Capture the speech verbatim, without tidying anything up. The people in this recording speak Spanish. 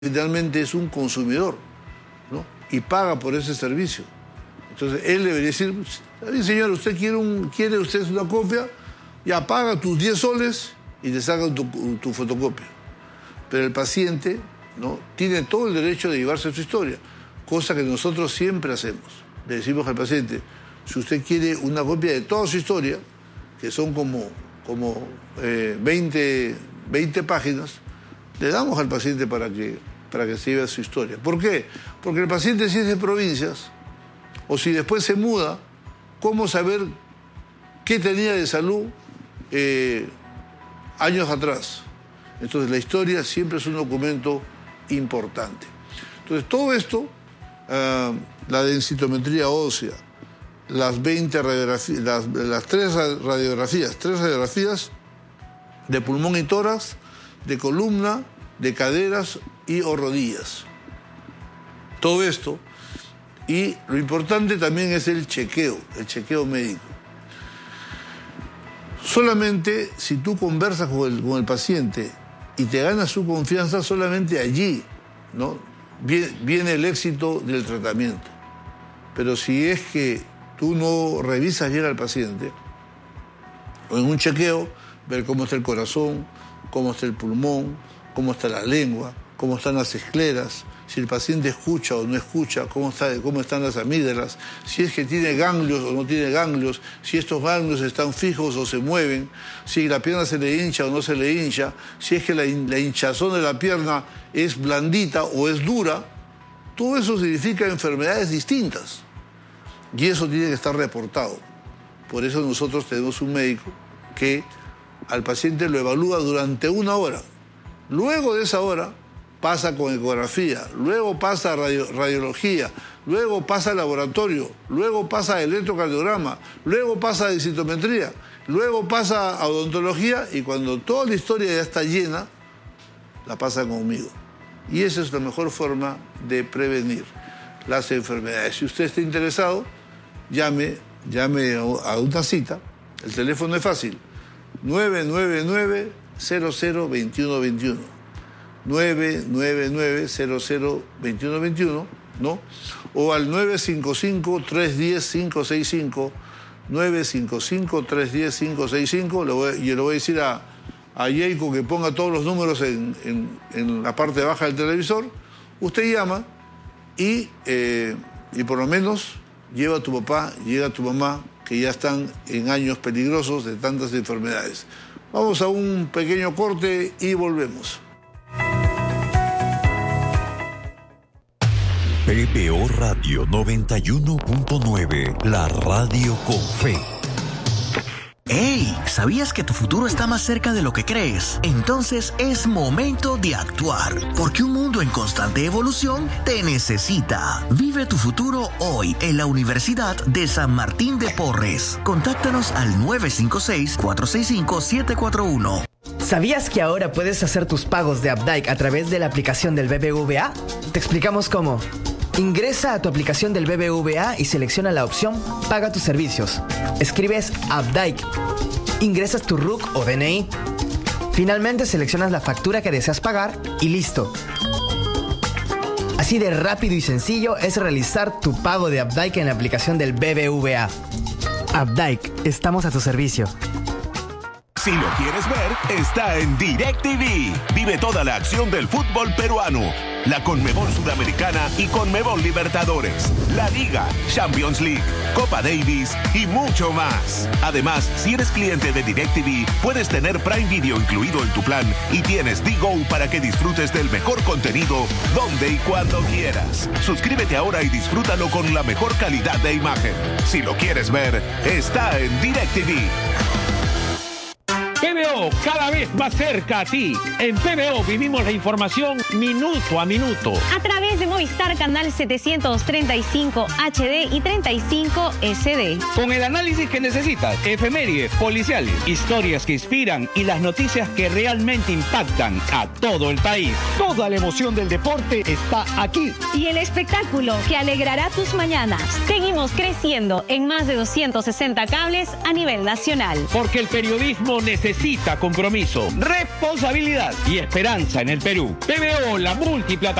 finalmente es un consumidor, ¿no? Y paga por ese servicio. Entonces él debería decir, señor, usted quiere, un, quiere usted una copia, ya paga tus diez soles y te sacan tu, tu fotocopia. Pero el paciente, ¿no?, tiene todo el derecho de llevarse su historia, cosa que nosotros siempre hacemos. Le decimos al paciente, si usted quiere una copia de toda su historia, que son como, como eh, veinte, veinte páginas, le damos al paciente para que, para que se lleve su historia. ¿Por qué? Porque el paciente, si es de provincias, o si después se muda, ¿cómo saber qué tenía de salud eh, años atrás? Entonces la historia siempre es un documento importante. Entonces todo esto, uh, la densitometría ósea, las veinte radiografías, las, las tres radiografías, tres radiografías de pulmón y tórax, de columna, de caderas y o rodillas. Todo esto. Y lo importante también es el chequeo, el chequeo médico. Solamente si tú conversas con el, con el paciente y te ganas su confianza, solamente allí, ¿no?, viene, viene el éxito del tratamiento. Pero si es que tú no revisas bien al paciente, o en un chequeo, ver cómo está el corazón, cómo está el pulmón, cómo está la lengua, cómo están las escleras, si el paciente escucha o no escucha, cómo, está, cómo están las amígdalas, si es que tiene ganglios o no tiene ganglios, si estos ganglios están fijos o se mueven, si la pierna se le hincha o no se le hincha, si es que la, la hinchazón de la pierna es blandita o es dura, todo eso significa enfermedades distintas. Y eso tiene que estar reportado. Por eso nosotros tenemos un médico que al paciente lo evalúa durante una hora. Luego de esa hora pasa con ecografía, luego pasa radio, radiología, luego pasa laboratorio, luego pasa electrocardiograma, luego pasa densitometría, luego pasa a odontología y cuando toda la historia ya está llena, la pasa conmigo. Y esa es la mejor forma de prevenir las enfermedades. Si usted está interesado, llame, llame a una cita. El teléfono es fácil, nueve nueve nueve, cero cero, dos uno dos uno. nueve nueve nueve, cero cero, dos uno dos uno, ¿no? O al nueve cinco cinco, tres uno cero, cinco seis cinco, nueve cinco cinco, tres uno cero, cinco seis cinco. Y le voy a decir a, a Yeiko que ponga todos los números en, en, en la parte baja del televisor. Usted llama y, eh, y por lo menos lleva a tu papá, llega a tu mamá, que ya están en años peligrosos de tantas enfermedades. Vamos a un pequeño corte y volvemos. P B O Radio noventa y uno punto nueve, la radio con fe. ¡Hey! ¿Sabías que tu futuro está más cerca de lo que crees? Entonces es momento de actuar, porque un mundo en constante evolución te necesita. Vive tu futuro hoy en la Universidad de San Martín de Porres. Contáctanos al nueve cinco seis, cuatro seis cinco, siete cuatro uno. ¿Sabías que ahora puedes hacer tus pagos de Updike a través de la aplicación del B B V A? Te explicamos cómo. Ingresa a tu aplicación del B B V A y selecciona la opción Paga tus servicios. Escribes Updike. Ingresas tu R U C o D N I. Finalmente seleccionas la factura que deseas pagar y listo. Así de rápido y sencillo es realizar tu pago de Updike en la aplicación del B B V A. Updike, estamos a tu servicio. Si lo quieres ver, está en DirecTV. Vive toda la acción del fútbol peruano, la Conmebol Sudamericana y Conmebol Libertadores, la Liga, Champions League, Copa Davis y mucho más. Además, si eres cliente de DirecTV, puedes tener Prime Video incluido en tu plan y tienes D-Go para que disfrutes del mejor contenido donde y cuando quieras. Suscríbete ahora y disfrútalo con la mejor calidad de imagen. Si lo quieres ver, está en DirecTV. P B O, cada vez más cerca a ti. En P B O vivimos la información minuto a minuto. A través de Movistar Canal setecientos treinta y cinco H D y treinta y cinco S D. Con el análisis que necesitas, efemérides, policiales, historias que inspiran y las noticias que realmente impactan a todo el país. Toda la emoción del deporte está aquí. Y el espectáculo que alegrará tus mañanas. Seguimos creciendo en más de doscientos sesenta cables a nivel nacional. Porque el periodismo necesita necesita compromiso, responsabilidad y esperanza en el Perú. P B O, la multiplataforma.